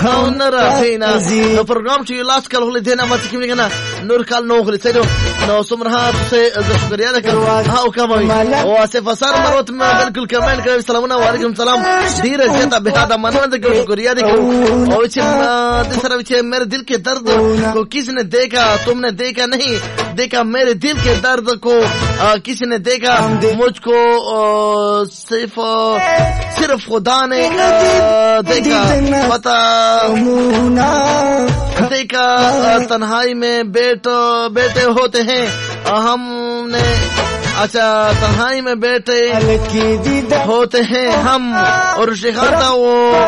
او نه راځینا نو پروګرام چې لاس کال غلې دینا ماته کې نه نور کال نو غلې ته نو سمره ته ز شکریا ده او کومه او اسف فسار مروت ما بالکل کمنټ کوي سلامونه وعلیکم سلام ډیر زیاته به دا مننه ده شکریا ده او چې د سره چې میرے دل کے درد کو کسی نے دیکھا تم نے دیکھا نہیں دیکھا میرے دل کے درد کو کسی نے دیکھا مجھ کو صرف خدا نے دیکھا پتا دیکھا تنہائی میں بیٹے ہوتے ہیں ہم نے اچھا تنہائی میں بیٹھے ہوتے ہیں ہم اور شکھاتا وہ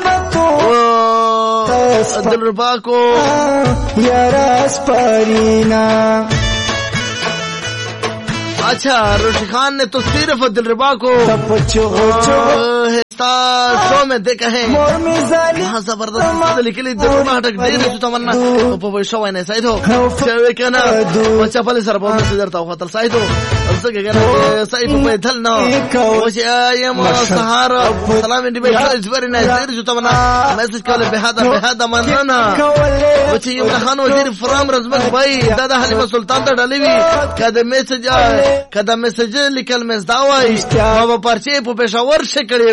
دلربا کو یارس پرینا اچھا روشی خان نے تو صرف دلربا کو شو میں دیکھا ہے ہاں زبردست لیکلی دلربا ہٹک دیر سو تمنا په شو نه سایدو چې کنه بچا په سره په مسجد درته خاطر سایدو څنګه کنه سایدو په دل نو او چې ایم سهار سلام دی به زبر نه دیر سو تمنا میسج کول به هدا مننه او چې یو خان وزیر فرام رزمک بھائی دادا حلیمه سلطان ته ډلې وی کده میسج لیکل مزداوي بابا پرچې په پېښور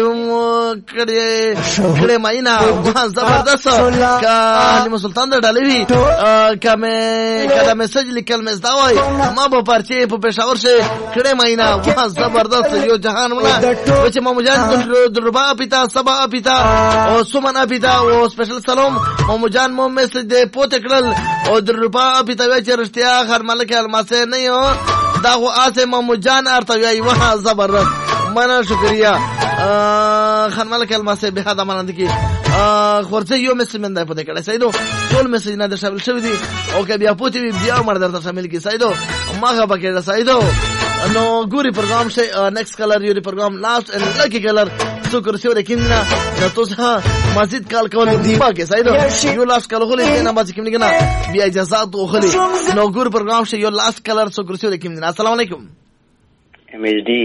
کړي ماینا زبردست حلیمه سلطان ته ډلې وی کده میسج لیکل مزداوي ما په پرچې په پېښور کړي ماینا زبردست یو جهان ولا چې ما مجان دربا پیتا سبا پیتا او سمن پیتا او سپیشل سلام مو جان مو میسج دې پوت کړل او دربا پیتا وی چې رښتیا خر ملک الماسه نه یو دا خو آسه مامو جان ارتوی وها زبردست منه شکریہ خان ملک الماسه به دا مننه کی خورته یو میسج من دا پته کړه سیدو ټول میسج نه در شامل شوی دي او که بیا پوتی بیا مر در شامل کی سیدو ماغه پکې سیدو نو ګوري پروګرام شي نیکست کلر یو پروګرام لاست ان لکی کلر سو کرسیو رکینا نو توسه مزید کال کول دی پاکه سیدو یو لاست کال غولې نه ماځ کیمنه کنه بیا اجازه تو غولې نو ګور پروګرام شي یو لاست کلر سو کرسیو رکینا السلام علیکم ام ایچ ڈی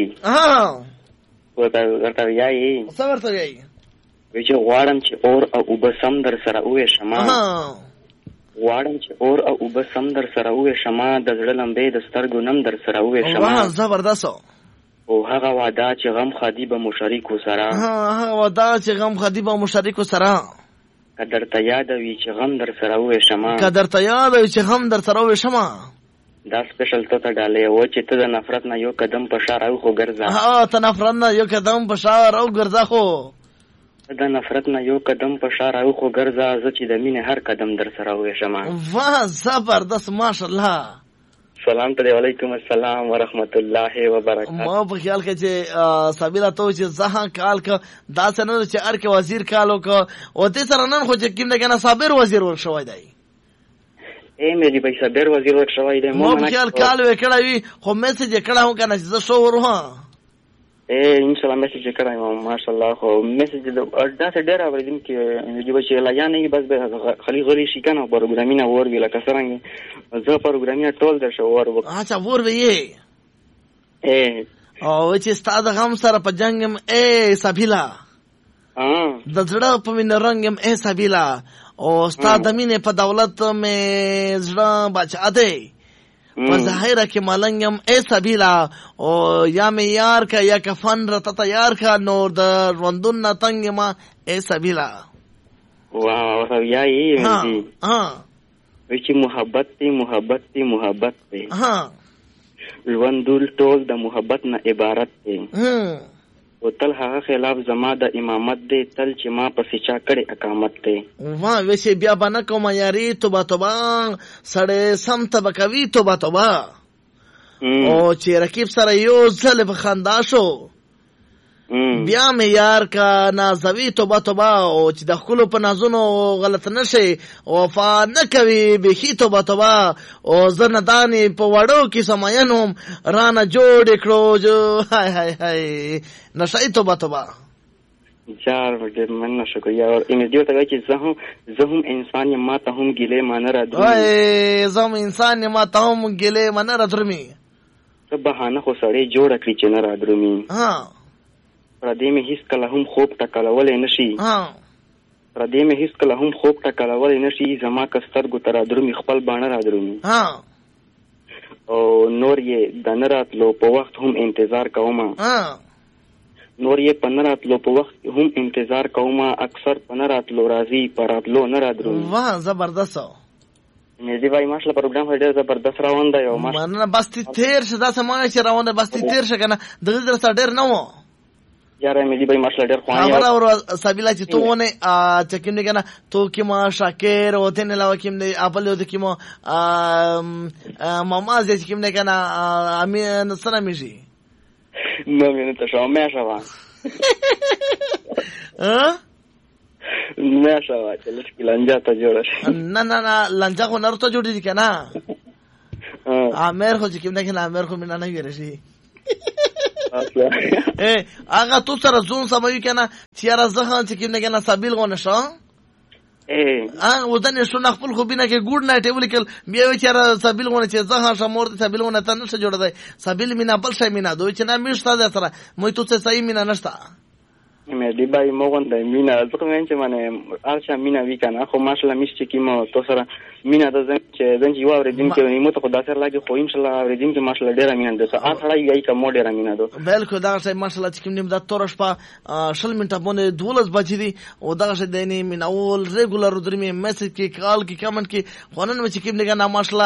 ورته یای څورته یای وچ غواړم چې اور او وبسم در سره وې شمه غواړم چې اور او وبسم در سره وې شمه د زړه لمبې د سترګو نم در سره وې شمه واه زبردست او هغه وعده چې غم خدی به مشارکو سره هغه وعده چې غم خدی به مشارکو سره قدر ته یاد وي چې غم در سره وې شمه قدر ته یاد وي چې غم در سره وې شمه دا سپیشل ته ډالې و چې ته د نفرت نه یو قدم په شا راو خو ګرځا ها ته نفرت نه یو قدم په شا راو ګرځا خو د نفرت نه یو قدم په شا راو خو ګرځا زه چې د مینې هر قدم در سره وې شمه واه زبردست ماشاءالله سلام ته وعلیکم السلام ورحمت الله وبرکاته ما په خیال کې چې سابیلا ته چې زه کال کا دا سره چې ارکه وزیر کالو کا او دې سره نن خو چې کیم نه کنه صابر وزیر ور شوی دی اے مې دی صابر وزیر ور شوی دی ما په خیال کال وکړی وی خو میسج کړه هو کنه چې زه شو ورها اے ان شاء الله میسج کړم ماشاءالله خو میسج دا څه ډیر اوریدم کې دی چې لا یا نه بس به خلی غلی شي کنه پروګرامینه ور ویل کسرنګ زه پروګرامینه ټول در شو ور اچھا ور وی اے او چې ستاد غم سره په جنگم اے سبیلا د زړه په من رنگم اے سبیلا او ستاد مینه په دولت مې زړه بچا دی په ظاهره کې ملنګم اے سبیلا او یا مې یار کا یا کفن را تیار کا نور د روندون نه تنگ ما اے سبیلا واه یا ای وچی محبت تی ژوندول ټول د محبت نه عبارت دی او تل هغه خلاف زما د امامت دی تل چې ما پسې چا کړي اقامت دی واه ویسه بیا باندې کوم یاري توبه سړی سم ته بکوي توبه او چې رکیب سره یو ځل په خندا شو بیا مې یار کا نازوي توبه او چې د خپل په نازونو غلط نشي وفا نه کوي به هی توبه او زندانی په وړو کې سماینوم رانه جوړ کړو جو هاي نشي توبه جار دې من شکریا او ان دې ته چې زه هم انسان یم ما ته هم ګیله مان را دوی زه هم انسان یم ما ته هم ګیله مان را درمي ته بهانه خو سړی جوړ کړی چې نه را درومي ها پر دې مې هیڅ کله هم خوب ټکلولې نشي پر دې مې هیڅ کله هم خوب ټکلولی نه شي زما که سترګو ته رادرومي خپل باڼه رادرومي او نور یې د نه راتلو په وخت هم انتظار کومه نور یې په نه راتلو په وخت هم انتظار کومه اکثر په نه راتلو راځي په راتلو نه رادرومي. واه زبردست مهدي بھائی ماشاءالله پروګرام ډېر زبردست روان دی او مننه. بس تیر شه داسې ما چې روان دی بس تیر شه کنه دغه سره ډېر نه و یاره مهدي بھائی ماشاءالله ډېر خواني خبر اور سابیلا چې تو ونه چکیم نه کنه تو کی ما شاکر وته نه لاو کیم نه اپل وته کی ما ماما زې کیم نه کنه امي سره میشي نو مینه ته شو مې شوا نه شوا چې لږ لنجا ته جوړ شي نه لنجا خو نرته جوړ دي کنه امیر خو چې کیم نه کنه امیر خو مینه نه ویرشي هغه تو سره زون سموي کنه چې را زخان چې کیم نه کنه سابیل غو نشو ودن شو خپل خو بینه کې ګډ نه ټیبل کې بیا چې را سابیل غو نه چې زخان شمور ته سابیل غو نه تنه څه جوړ دی سابیل مینا بل شي مینا دوی چې نه میشته ده سره مې تو څه صحیح مینا نشته مهدي بھائی موږ د مینا ځکه مې چې معنی ارشا مینا وی کنه خو ماشاءالله مش چې کیمو تو سره مینا د زنګ یو اوریدم کې نیمه ته خدا سره لاګي خو ان شاء الله اوریدم کې ماشاءالله ډیره مینا ده ا ثړای یی کا مو ډیره مینا ده بالکل دا شی ماشاءالله چې کوم نیم د تورش په شل منټه باندې 12 بجې دي او دا شی د نه مینا اول ریګولر درمه میسج کې کال کې کمنټ کې خونن چې کوم نه ماشاءالله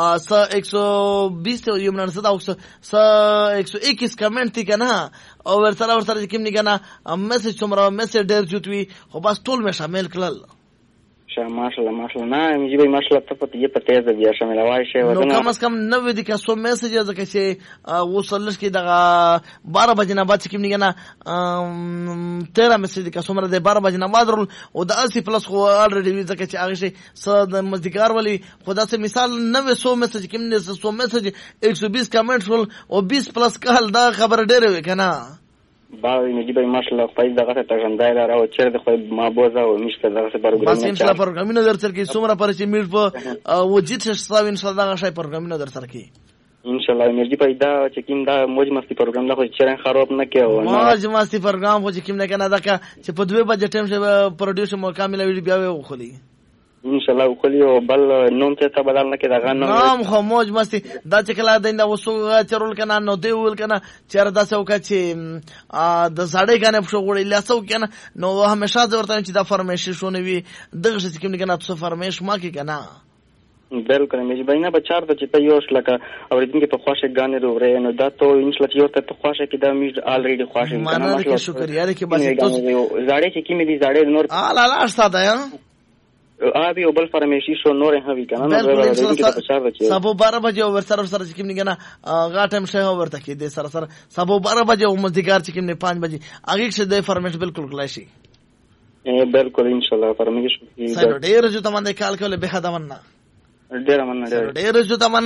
120 یو منځ دا 121 کمنټ دي کنه او ورسره چې کوم نه میسج څومره میسج ډیر جوړوي خو بس ټول مې شامل کړل ماشاءالله نه مې به ماشاءالله ته پته یې پته ده بیا شامل وای شي نو کم از کم 90 دي که 100 میسج ځکه چې وصلش کې دغه 12 بجې نه بعد چې کوم نه 13 میسج دي که څومره ده 12 بجې نه بعد او د 80 پلس خو الریډي ځکه چې هغه شي د مزدګار ولی خدا سے مثال 900 میسج کوم نه 100 میسج 120 کمنټ ول او 20 پلس کال دا خبر ډېر وي کنه باوی مجيب ماشاءالله پای دغه ته ژوندای را او چیرې خو ما بوزا او مشته دغه پروګرام بس ان شاء الله پروګرامینه در سره کې څومره پر چې میټ په وجود شته ان شاء الله دغه شای پروګرامینه در سره کې ان شاء الله مجيب پیدا چې کیم دا موج مستی پروګرام دا خو چیرې خراب نه کیو موج مستی پروګرام خو چې کیم نه کنه دا چې په 2 بجې ټیم شه پروډوسر مو کامله ویډیو بیا وخلی ان شاء الله وکلیو بل نوم ته بدل نه کړه غنه نام خو موج مستی دا چې کله دیندا وسو چرول کنه نو دی ول کنه چر دا څو کچې د ساړې کنه په شوړې لاسو کنه نو همیشه ورته چې دا فرمیش شونه وي دغه چې کوم کنه تاسو فرمیش ما کې کنه بالکل مې بینه بچار ته چې په یوش لکه اوریدم کې په خواشه غانې وروره نو دا ته ان شاء الله یو ته په خواشه کې دا مې الریډي خواشه کنه ماشاءالله شکریا دې کې بس تاسو زاړې چې کې مې دي زاړې نور لا ساده یا ابي او بل فرمیشي شو نور هوي کنه نو سبو 12 بجې او سره چې کوم نه غا ټایم شه ورته کې دې سره سبو 12 بجې او مزدګار چې کوم نه 5 بجې هغه څه د فرمیش بالکل کلای شي بالکل ان شاء الله فرمیش سره ډېر جو تمنه کال کوله به خدمت نه ډېر مننه ډېر جو تمنه